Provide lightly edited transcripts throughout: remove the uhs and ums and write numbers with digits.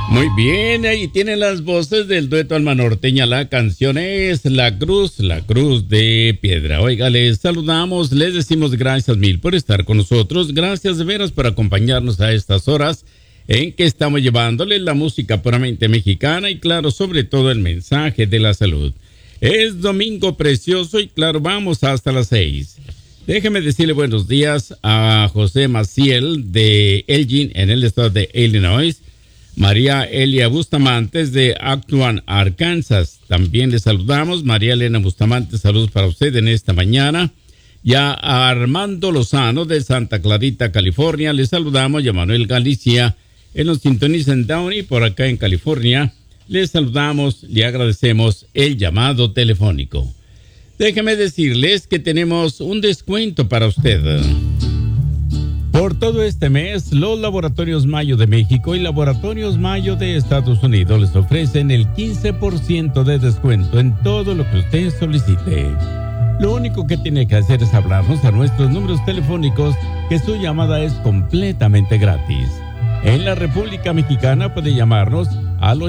Muy bien, ahí tienen las voces del dueto Alma Norteña. La canción es La Cruz de Piedra. Oiga, les saludamos, les decimos gracias mil por estar con nosotros. Gracias de veras por acompañarnos a estas horas en que estamos llevándoles la música puramente mexicana y claro, sobre todo el mensaje de la salud. Es domingo precioso y claro, vamos hasta las 6. Déjeme decirle buenos días a José Maciel de Elgin en el estado de Illinois. María Elia Bustamante de Acton, Arkansas. También le saludamos. María Elena Bustamante, saludos para usted en esta mañana. Ya a Armando Lozano de Santa Clarita, California. Le saludamos. Y a Manuel Galicia, él nos sintoniza en Downey, por acá en California. Le saludamos, le agradecemos el llamado telefónico. Déjeme decirles que tenemos un descuento para usted. Por todo este mes, los Laboratorios Mayo de México y Laboratorios Mayo de Estados Unidos les ofrecen el 15% de descuento en todo lo que usted solicite. Lo único que tiene que hacer es hablarnos a nuestros números telefónicos, que su llamada es completamente gratis. En la República Mexicana puede llamarnos al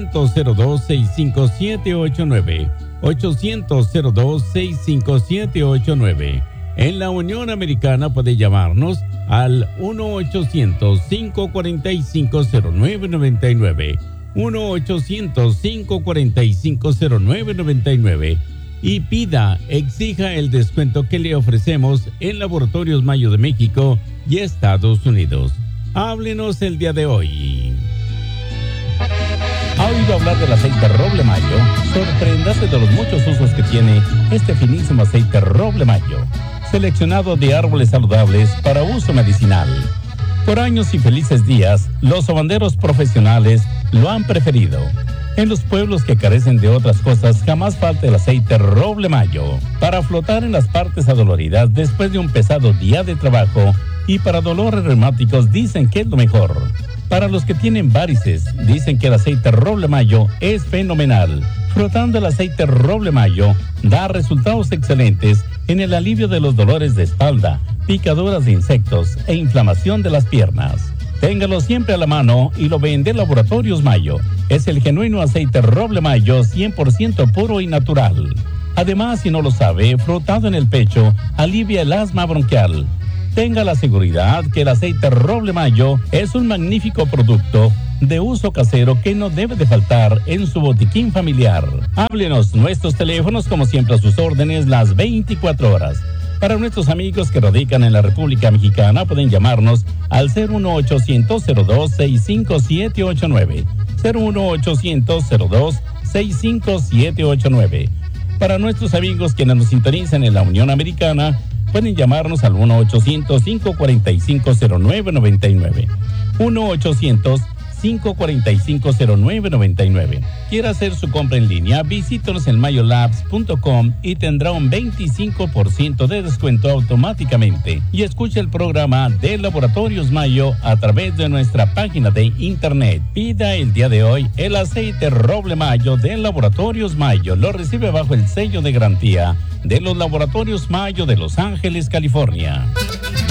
800-02-65789, 800-02-65789. En la Unión Americana puede llamarnos al 1-800-545-0999, 1-800-545-0999 y exija el descuento que le ofrecemos en Laboratorios Mayo de México y Estados Unidos. Háblenos el día de hoy. ¿Ha oído hablar del aceite Roble Mayo? Sorpréndase de los muchos usos que tiene este finísimo aceite Roble Mayo, seleccionado de árboles saludables para uso medicinal. Por años y felices días, los sobanderos profesionales lo han preferido. En los pueblos que carecen de otras cosas, jamás falta el aceite Roble Mayo para flotar en las partes adoloridas después de un pesado día de trabajo, y para dolores reumáticos dicen que es lo mejor. Para los que tienen varices, dicen que el aceite Roble Mayo es fenomenal. Frotando el aceite Roble Mayo da resultados excelentes en el alivio de los dolores de espalda, picaduras de insectos e inflamación de las piernas. Téngalo siempre a la mano y lo vende Laboratorios Mayo. Es el genuino aceite Roble Mayo 100% puro y natural. Además, si no lo sabe, frotado en el pecho alivia el asma bronquial. Tenga la seguridad que el aceite Roble Mayo es un magnífico producto de uso casero que no debe de faltar en su botiquín familiar. Háblenos, nuestros teléfonos como siempre a sus órdenes las 24 horas. Para nuestros amigos que radican en la República Mexicana pueden llamarnos al 01800-02-65789, 01800-02-65789. Para nuestros amigos quienes nos sintonizan en la Unión Americana, pueden llamarnos al 1-800-545-0999, 1-800-545-0999. Quiere hacer su compra en línea, visítenos en mayolabs.com y tendrá un 25% de descuento automáticamente. Y escuche el programa de Laboratorios Mayo a través de nuestra página de internet. Pida el día de hoy el aceite Roble Mayo de Laboratorios Mayo. Lo recibe bajo el sello de garantía de los Laboratorios Mayo de Los Ángeles, California.